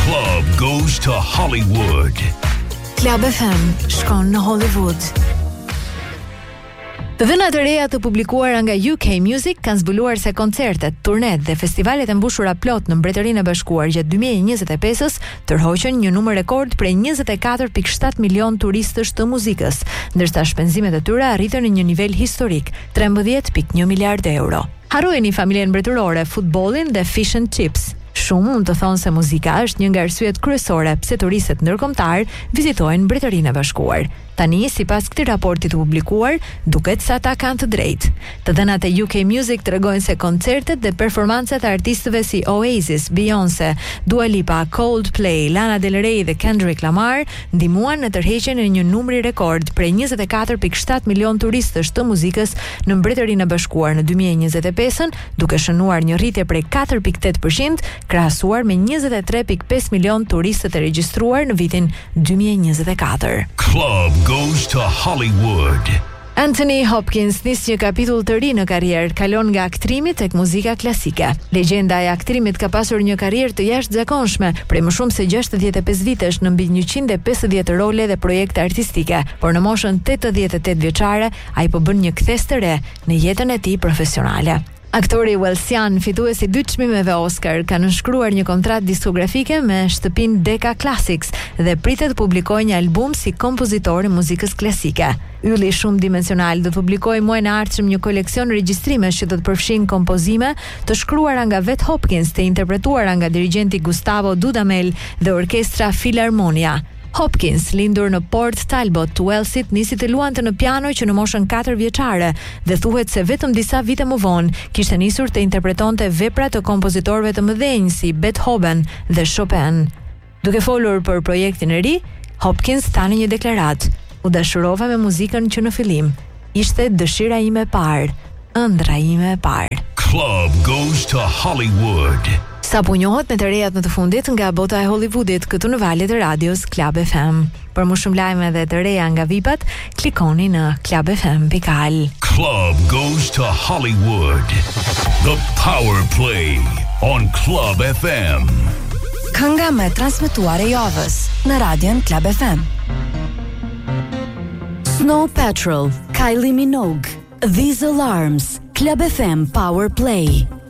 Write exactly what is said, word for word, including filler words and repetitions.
Club goes to Hollywood. Club F M shkon në Hollywood. Të dhënat e reja të publikuara nga U K Music kanë zbuluar se koncertet, turnet dhe festivalet e mbushura plot në Mbretërinë e Bashkuar gjatë dy mijë e njëzet e pesës tërhoqën një numër rekord prej njëzet e katër pikë shtat milion turistësh të muzikës, ndërsa shpenzimet e tyre arritën në një nivel historik, trembëdhjetë pikë një miliard euro. Harrojeni familjen mbretërore, futbollin dhe fish and chips. Shumë mund të thonë se muzika është një nga arsyet kryesore pse turistët ndërkombëtar vizitojnë Mbretërinë e Bashkuar. Tani, sipas këtij raporti të publikuar, duket se ata kanë të drejtë. Të dhënat e U K Music tregojnë se koncertet dhe performancat e artistëve si Oasis, Beyoncé, Dua Lipa, Coldplay, Lana Del Rey dhe Kendrick Lamar ndihmuan në tërheqjen e një numri rekord prej njëzet e katër pikë shtat milion turistësh të muzikës në Mbretërinë e Bashkuar në dy mijë e njëzet e pesën, duke shënuar një rritje prej katër pikë tetë përqind krahasuar me njëzet e tre pikë pesë milion turistë të regjistruar në vitin dy mijë e njëzet e katër. Club goes to Hollywood. Anthony Hopkins nis një kapitull të ri në karrierë, kalon nga aktrimi tek muzika klasike. Legjenda e aktrimit ka pasur një karrierë të jashtëzakonshme, prej më shumë se gjashtëdhjetë e pesë vitesh në mbi njëqind e pesëdhjetë role dhe projekte artistike, por në moshën tetëdhjetë e tetë vjeçare ai po bën një kthes të re në jetën e tij profesionale. Aktori Walesian, fituesi dy çmimeve Oscar, ka nënshkruar një kontratë diskografike me shtëpinë Decca Classics dhe pritet të publikojë një album si kompozitor i muzikës klasike. Ylli shumë dimensional do të publikojë muajin e ardhshëm një koleksion regjistrimesh që do të përfshin kompozime të shkruara nga vet Hopkins, të interpretuara nga dirigjenti Gustavo Dudamel dhe orkestra Filharmonia. Hopkins, lindur në Port Talbot, Walesit, nisi të luante në piano që në moshën katër vjeçare dhe thuhet se vetëm disa vite më vonë kishte nisur të interpretonte vepra të kompozitorëve të mëdhenj si Beethoven dhe Chopin. Duke folur për projektin e ri, Hopkins tani një deklaratë: "U dashurova me muzikën që në fillim ishte dëshira ime e parë, ëndra ime e parë." Club goes to Hollywood. Sa po njohet me të rejat në të fundit nga bota e Hollywoodit këtu në valjet e radios Club F M. Për më shumë lajme dhe të reja nga vipat, klikoni në club f m dot a l. Club goes to Hollywood. The Power Play on Club F M. Kënga me transmetuar e javës në radion Club F M. Snow Patrol, Kylie Minogue, These Alarms, Club F M Power Play.